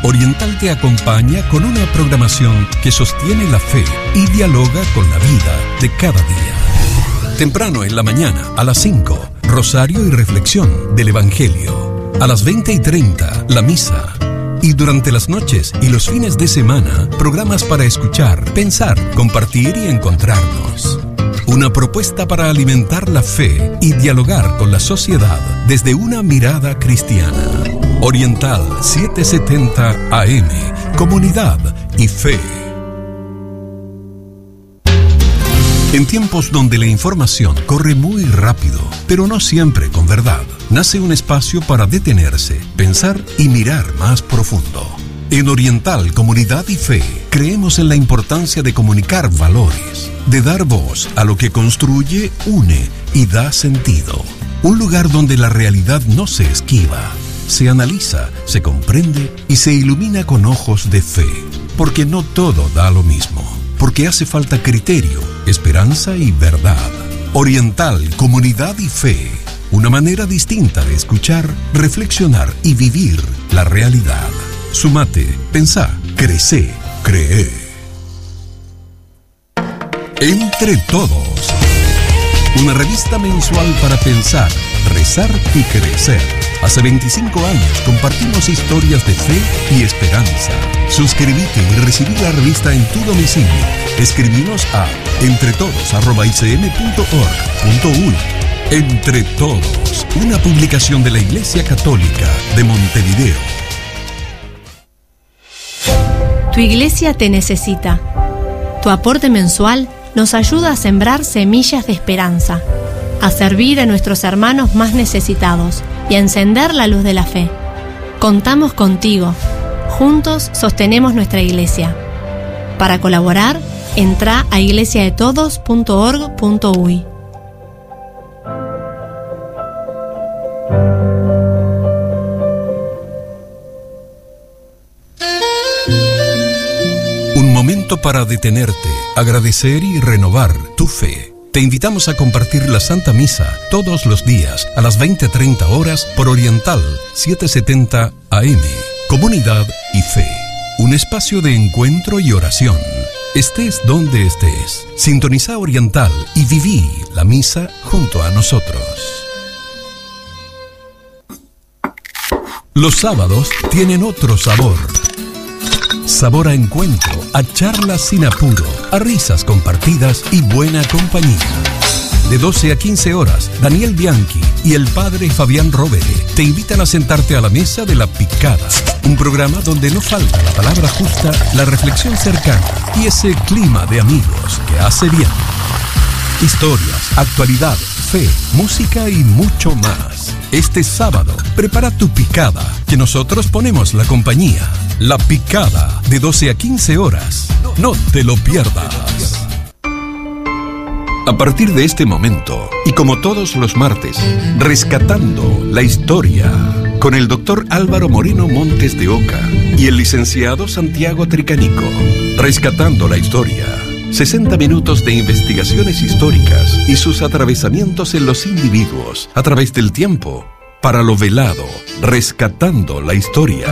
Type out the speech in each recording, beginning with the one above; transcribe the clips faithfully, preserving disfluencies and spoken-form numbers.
Oriental te acompaña con una programación que sostiene la fe y dialoga con la vida de cada día. Temprano en la mañana, a las cinco, rosario y reflexión del Evangelio. A las veinte y treinta, la misa. Y durante las noches y los fines de semana, programas para escuchar, pensar, compartir y encontrarnos. Una propuesta para alimentar la fe y dialogar con la sociedad desde una mirada cristiana. Oriental setecientos setenta A M, comunidad y fe. En tiempos donde la información corre muy rápido, pero no siempre con verdad, nace un espacio para detenerse, pensar y mirar más profundo. En Oriental Comunidad y Fe, creemos en la importancia de comunicar valores, de dar voz a lo que construye, une y da sentido. Un lugar donde la realidad no se esquiva, se analiza, se comprende y se ilumina con ojos de fe. Porque no todo da lo mismo. Porque hace falta criterio, esperanza y verdad. Oriental Comunidad y Fe. Una manera distinta de escuchar, reflexionar y vivir la realidad. Sumate, pensá, crecé, cree. Entre Todos. Una revista mensual para pensar, rezar y crecer. Hace veinticinco años compartimos historias de fe y esperanza. Suscríbete y recibí la revista en tu domicilio. Escribinos a entretodos arroba i c m punto org punto u y. Entre Todos, una publicación de la Iglesia Católica de Montevideo. Tu iglesia te necesita. Tu aporte mensual nos ayuda a sembrar semillas de esperanza, a servir a nuestros hermanos más necesitados y a encender la luz de la fe. Contamos contigo. Juntos sostenemos nuestra iglesia. Para colaborar, entra a iglesia de todos punto org punto u y. Un momento para detenerte, agradecer y renovar tu fe. Te invitamos a compartir la Santa Misa todos los días a las veinte treinta horas por Oriental setecientos setenta A M. Comunidad y Fe. Un espacio de encuentro y oración. Estés donde estés. Sintoniza Oriental y viví la misa junto a nosotros. Los sábados tienen otro sabor. Sabor a encuentro, a charlas sin apuro, a risas compartidas y buena compañía. De doce a quince horas, Daniel Bianchi y el padre Fabián Rovere te invitan a sentarte a la mesa de La Picada. Un programa donde no falta la palabra justa, la reflexión cercana y ese clima de amigos que hace bien. Historias, actualidad, fe, música y mucho más. Este sábado, prepara tu picada, que nosotros ponemos la compañía. La Picada, de doce a quince horas. No te lo pierdas. A partir de este momento, y como todos los martes, Rescatando la Historia, con el doctor Álvaro Moreno Montes de Oca y el licenciado Santiago Tricanico. Rescatando la Historia. sesenta minutos de investigaciones históricas y sus atravesamientos en los individuos a través del tiempo. Para lo velado, Rescatando la Historia.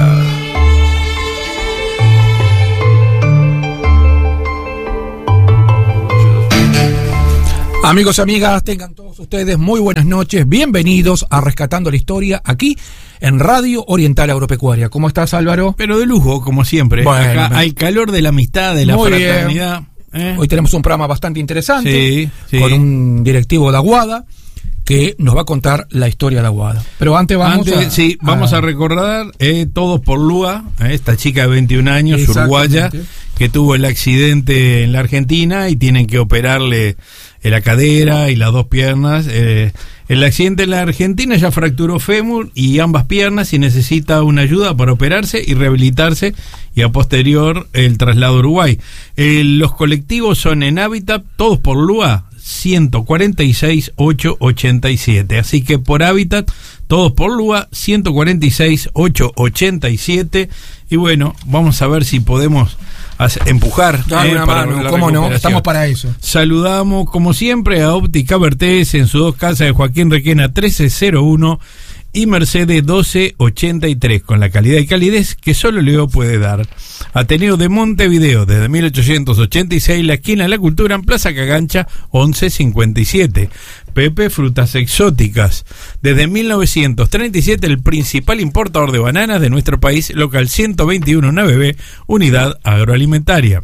Amigos y amigas, tengan todos ustedes muy buenas noches. Bienvenidos a Rescatando la Historia, aquí en Radio Oriental Agropecuaria. ¿Cómo estás, Álvaro? Pero de lujo, como siempre. Bueno, acá hay calor de la amistad, de la muy fraternidad. ¿eh? Hoy tenemos un programa bastante interesante, sí, sí. con un directivo de Aguada que nos va a contar la historia de Aguada. Pero antes vamos antes, a... Sí, vamos a, a recordar eh, Todos por Lua, eh, esta chica de veintiún años, uruguaya, que tuvo el accidente en la Argentina y tienen que operarle la cadera y las dos piernas. Eh, el accidente en la Argentina ya fracturó fémur y ambas piernas y necesita una ayuda para operarse y rehabilitarse y a posterior el traslado a Uruguay. Eh, los colectivos son en Hábitat, Todos por Lua, ciento cuarenta y seis ochocientos ochenta y siete. Así que por Hábitat, Todos por Lua, ciento cuarenta y seis ochocientos ochenta y siete. Y bueno, vamos a ver si podemos hacer, empujar. Dale eh, una para mano, la cómo no, estamos para eso. Saludamos, como siempre, a Óptica Vertés en sus dos casas de Joaquín Requena trece cero uno y Mercedes doce ochenta y tres, con la calidad y calidez que solo Leo puede dar. Ateneo de Montevideo, desde mil ochocientos ochenta y seis, la esquina de la Cultura, en Plaza Cagancha once cincuenta y siete. Pepe Frutas Exóticas, desde mil novecientos treinta y siete, el principal importador de bananas de nuestro país, local ciento veintiuno en A B B, unidad agroalimentaria.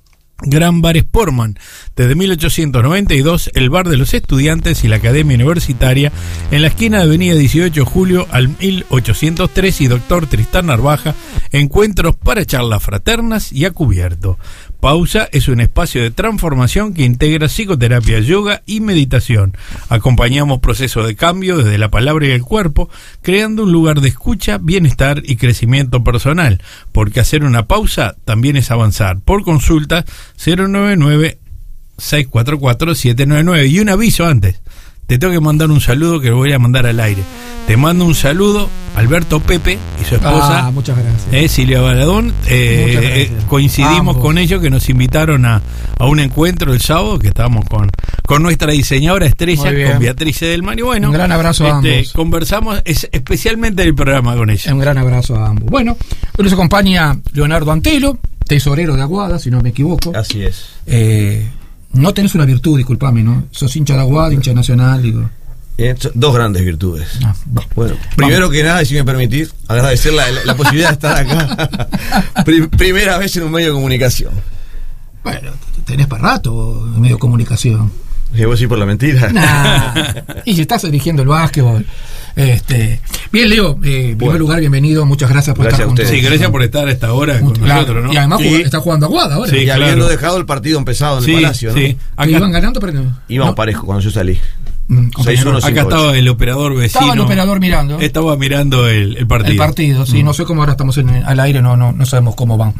Gran Bar Sportman, desde mil ochocientos noventa y dos, el bar de los estudiantes y la academia universitaria, en la esquina de avenida dieciocho de julio al mil ochocientos tres, y Doctor Tristán Narvaja, encuentros para charlas fraternas y a cubierto. Pausa es un espacio de transformación que integra psicoterapia, yoga y meditación. Acompañamos procesos de cambio desde la palabra y el cuerpo, creando un lugar de escucha, bienestar y crecimiento personal, porque hacer una pausa también es avanzar. Por consulta, cero nueve nueve, seis cuatro cuatro, siete nueve nueve. Y un aviso antes, te tengo que mandar un saludo que lo voy a mandar al aire. Te mando un saludo, Alberto Pepe y su esposa, ah, muchas gracias. Eh, Silvia Baladón. Eh, eh, coincidimos Ambos. con ellos, que nos invitaron a, a un encuentro el sábado, que estábamos con, con nuestra diseñadora estrella, con Beatriz Edelman. Y bueno, un gran abrazo a este, ambos. Conversamos es, especialmente el programa con ella. Un gran abrazo a ambos. Bueno, hoy nos acompaña Leonardo Antelo, tesorero de Aguada, si no me equivoco. Así es. Eh, no tenés una virtud, disculpame, ¿no? Sos hincha de Aguada, hincha nacional, digo. Eh, dos grandes virtudes. Ah, bueno, primero vamos. que nada, y si me permitís, agradecer la, la, la posibilidad de estar acá. Prim, primera vez en un medio de comunicación. Bueno, tenés para rato en medio de comunicación. ¿Y vos sí por la mentira? Nah. Y si estás dirigiendo el básquetbol. Este, bien, Leo, eh, en bueno. primer lugar, bienvenido, muchas gracias por gracias estar con nosotros. Sí, gracias por estar a esta hora Mucho, con claro. nosotros, ¿no? Y además y, está jugando Aguada ahora. Sí, y claro. habiendo dejado el partido empezado en sí, el Palacio, ¿no? Sí. Acá, ¿iban ganando, pero no? Íbamos ¿no? parejo cuando yo salí. Mm, seis uno, acá estaba el operador vecino. Estaba el operador mirando. Estaba mirando el, el partido. El partido, sí. Mm. No sé cómo ahora estamos en, al aire, no, no, no sabemos cómo van.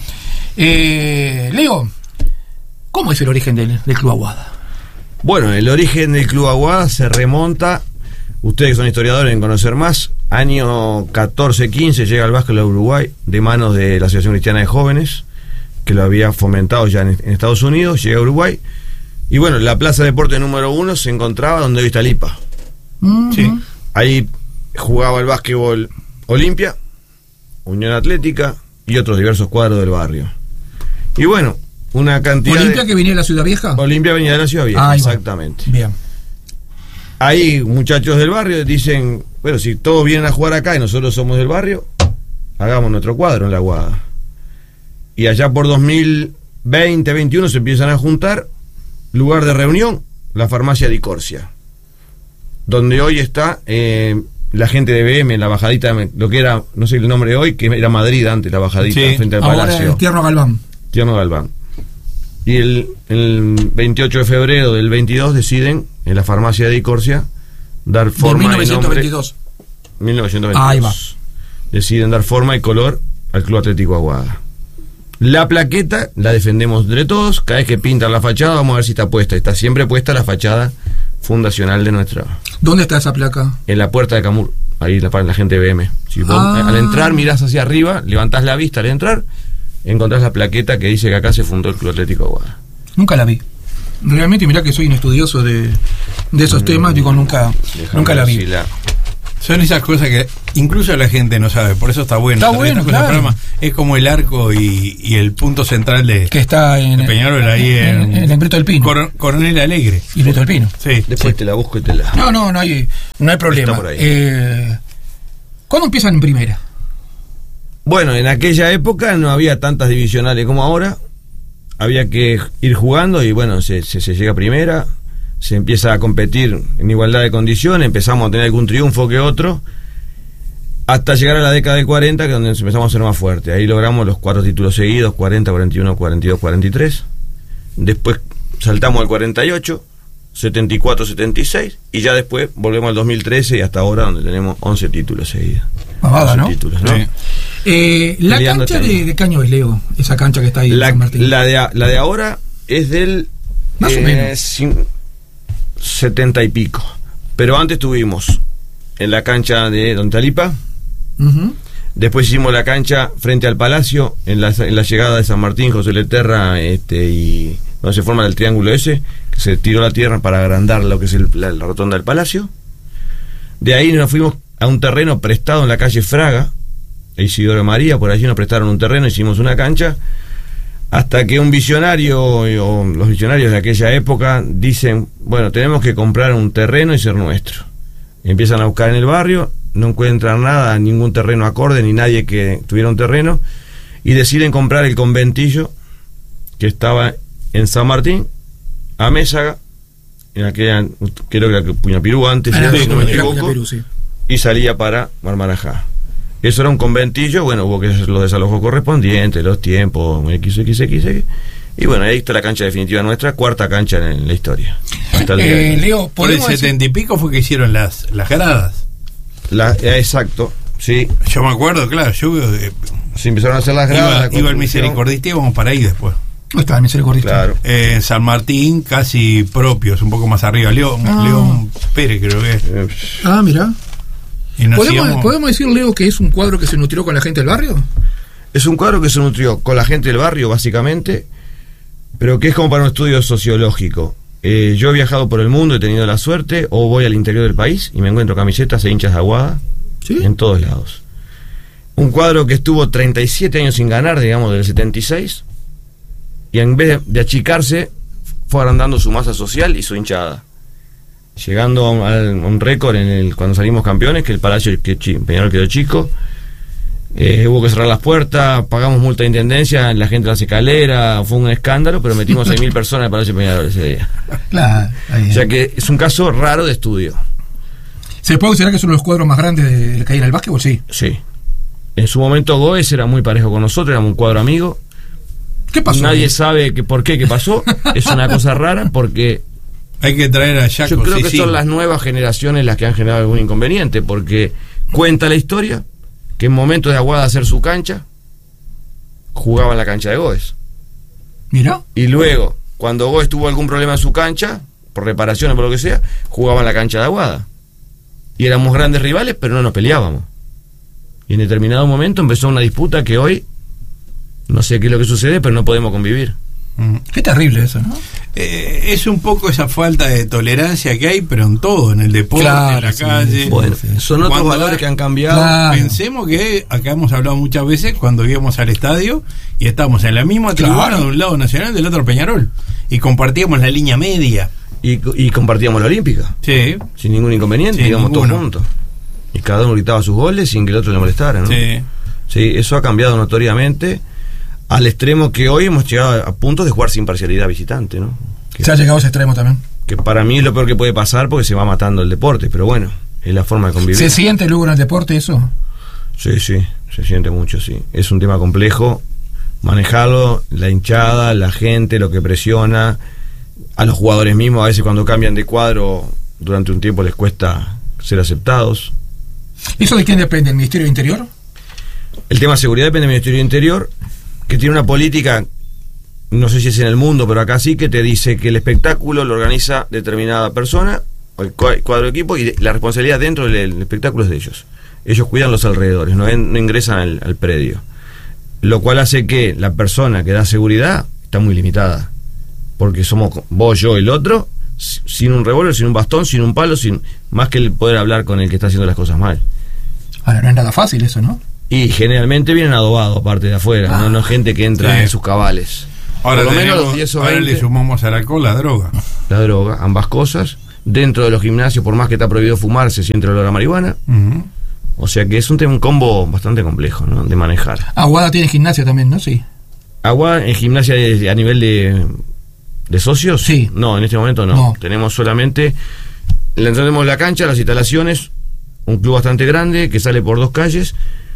Eh, Leo, ¿cómo es el origen del, del Club Aguada? Bueno, el origen del Club Aguada se remonta, ustedes que son historiadores deben conocer más, año catorce quince llega al básquet a Uruguay de manos de la Asociación Cristiana de Jóvenes, que lo había fomentado ya en, en Estados Unidos, llega a Uruguay, y bueno, la plaza de deporte número uno se encontraba donde hoy está Lipa. Mm-hmm. Sí. Ahí jugaba el básquetbol Olimpia, Unión Atlética y otros diversos cuadros del barrio. Y bueno, una cantidad ¿Olimpia de... que venía de la Ciudad Vieja? Olimpia venía de la Ciudad Vieja, ah, exactamente. Bien. Ahí muchachos del barrio dicen, bueno, si todos vienen a jugar acá y nosotros somos del barrio, hagamos nuestro cuadro en la Aguada. Y allá por dos mil veinte, veintiuno se empiezan a juntar, lugar de reunión, la farmacia de Corsia, donde hoy está eh, la gente de B M, la bajadita, lo que era, no sé el nombre de hoy, que era Madrid antes, la bajadita, sí, frente al ahora Palacio. El Tierno Galván. Tierno Galván. Y el, el veintiocho de febrero del veintidós deciden, en la farmacia de Corsia, dar forma de mil novecientos veintidós. y nombre... mil novecientos veintidós. Ahí va. Deciden dar forma y color al Club Atlético Aguada. La plaqueta la defendemos entre todos. Cada vez que pintan la fachada, vamos a ver si está puesta. Está siempre puesta la fachada fundacional de nuestra. ¿Dónde está esa placa? En la puerta de Camur. Ahí la, la gente de B M. Si vos ah. al entrar mirás hacia arriba, levantás la vista al entrar, encontrás la plaqueta que dice que acá se fundó el Club Atlético Aguada. Nunca la vi. Realmente, mirá que soy un estudioso de, de esos mm, temas, digo, nunca, nunca la vi. Si la... Son esas cosas que incluso la gente no sabe, por eso está bueno. Está bueno, claro. Es como el arco y, y el punto central de, que está en de Peñarol, ahí en, en, en el Brito del Pino. Cor, Coronel Alegre. Y Brito del Pino. Sí. Después sí. te la busco y te la... No, no, no hay, no hay problema. Eh, ¿Cuándo empiezan en primera? Bueno, en aquella época no había tantas divisionales como ahora. Había que ir jugando y bueno, se, se, se llega a primera, se empieza a competir en igualdad de condiciones, empezamos a tener algún triunfo que otro, hasta llegar a la década del cuarenta, que es donde empezamos a ser más fuertes. Ahí logramos los cuatro títulos seguidos, cuarenta, cuarenta y uno, cuarenta y dos, cuarenta y tres. Después saltamos al cuarenta y ocho, setenta y cuatro, setenta y seis, y ya después volvemos al dos mil trece y hasta ahora, donde tenemos once títulos seguidos. Babada, ¿no? Títulos, ¿no? Sí. Eh, la Peleando cancha de, de Caño es, Leo, esa cancha que está ahí la, en San Martín. La de, la de ahora es del más eh, o menos sin, setenta y pico. Pero antes tuvimos en la cancha de Don Talipa, uh-huh. Después hicimos la cancha frente al Palacio, en la, en la llegada de San Martín, José Leterra, este, y donde se forma el triángulo ese, que se tiró la tierra para agrandar lo que es el, la, la rotonda del Palacio. De ahí nos fuimos a un terreno prestado en la calle Fraga, Isidoro María, por allí nos prestaron un terreno, hicimos una cancha, hasta que un visionario, o los visionarios de aquella época, dicen, bueno, tenemos que comprar un terreno y ser nuestro. Empiezan a buscar en el barrio, no encuentran nada, ningún terreno acorde, ni nadie que tuviera un terreno, y deciden comprar el conventillo que estaba en San Martín, a Mésaga, en aquella, creo que era Puñapirú antes, ah, si sí, no me equivoco, Puñapirú, sí. Y salía para Marmarajá. Eso era un conventillo, bueno, hubo que hacer los desalojos correspondientes, los tiempos, X X X, y bueno, ahí está la cancha definitiva nuestra, cuarta cancha en, en la historia. Hasta el día de Eh, hoy. Leo, Por el ¿podemos setenta y pico fue que hicieron las, las gradas. La, eh, exacto, sí. Yo me acuerdo, claro, yo eh, Se empezaron a hacer las gradas. iba, la iba al construcción. Misericordista y íbamos para ahí después. ¿Dónde está el Misericordista? Claro. Eh, en San Martín, casi propios, un poco más arriba. León, Ah. León Pérez, creo que es. Eh, Ah, mira. Y nos ¿Podemos, íbamos- ¿Podemos decir, Leo, que es un cuadro que se nutrió con la gente del barrio? Es un cuadro que se nutrió con la gente del barrio, básicamente, pero que es como para un estudio sociológico. Eh, yo he viajado por el mundo, he tenido la suerte, o voy al interior del país y me encuentro camisetas e hinchas de Aguada Sí. en todos lados. Un cuadro que estuvo treinta y siete años sin ganar, digamos, del setenta y seis, y en vez de, de achicarse, fue agrandando su masa social y su hinchada. Llegando a un, a un récord en el, cuando salimos campeones, que el Palacio que chi- Peñarol quedó chico. Eh, hubo que cerrar las puertas, pagamos multa de intendencia, la gente de las escaleras, fue un escándalo, pero metimos seis mil personas en el Palacio Peñarol ese día. Claro. Ahí. O sea que es un caso raro de estudio. ¿Se puede considerar que son los cuadros más grandes de, de que hay en el básquetbol? Sí. Sí. En su momento Goes era muy parejo con nosotros, éramos un cuadro amigo. ¿Qué pasó? Nadie sabe que, por qué, qué pasó. Es una cosa rara porque Hay que traer a Jaco. yo creo sí, que sí. son las nuevas generaciones las que han generado algún inconveniente, porque cuenta la historia que en momentos de Aguada hacer su cancha, jugaba en la cancha de Goes. Mira. Y luego, cuando Goes tuvo algún problema en su cancha, por reparaciones, por lo que sea, jugaba en la cancha de Aguada. Y éramos grandes rivales, pero no nos peleábamos. Y en determinado momento empezó una disputa que hoy, no sé qué es lo que sucede, pero no podemos convivir. Mm. Qué terrible eso, ¿no? Eh, es un poco esa falta de tolerancia que hay, pero en todo, en el deporte, Claro, en la sí, calle. sí, Bueno, sí. son otros Cuando valores da- que han cambiado. Claro. Pensemos que acá hemos hablado muchas veces cuando íbamos al estadio y estábamos en la misma tribuna, Claro. de un lado Nacional, del otro Peñarol, y compartíamos la línea media. Y, y compartíamos la Olímpica, Sí, sin ningún inconveniente, Sin digamos, ninguno. todos juntos. Y cada uno gritaba sus goles sin que el otro le molestara, ¿no? sí. Sí, eso ha cambiado notoriamente al extremo que hoy hemos llegado a puntos de jugar sin parcialidad visitante, ¿no? Que, Se ha llegado a ese extremo también. que para mí es lo peor que puede pasar porque se va matando el deporte, pero bueno, es la forma de convivir. ¿Se siente luego en el deporte eso? Sí, sí, se siente mucho, sí. Es un tema complejo manejarlo, la hinchada, la gente, lo que presiona, a los jugadores mismos, a veces cuando cambian de cuadro durante un tiempo les cuesta ser aceptados. ¿Eso de quién depende? ¿El Ministerio del Interior? El tema de seguridad depende del Ministerio del Interior, que tiene una política, no sé si es en el mundo, pero acá sí, que te dice que el espectáculo lo organiza determinada persona, o el cua- cuadro de equipo, y la responsabilidad dentro del del espectáculo es de ellos. Ellos cuidan los alrededores, no, en- no ingresan al, al predio. Lo cual hace que la persona que da seguridad está muy limitada. Porque somos co- vos, yo, el otro, si- sin un revólver, sin un bastón, sin un palo, sin más que el poder hablar con el que está haciendo las cosas mal. Ahora, no es nada fácil eso, ¿no? Y generalmente vienen adobados, aparte de afuera, Ah, no, no gente que entra sí. en sus cabales. Ahora, Por lo menos tenemos- los diez o ahora le veinte, sumamos al alcohol la droga. la droga, ambas cosas. Dentro de los gimnasios, por más que está prohibido fumar, se siente el olor a marihuana. Ujú. O sea que es un, tema, un combo bastante complejo, ¿no?, de manejar. Aguada tiene gimnasia también, ¿no? Sí. ¿Agua en gimnasia de- a nivel de, de socios? Sí. No, en este momento no. No. Tenemos solamente, le entendemos la cancha, las instalaciones, un club bastante grande que sale por dos calles,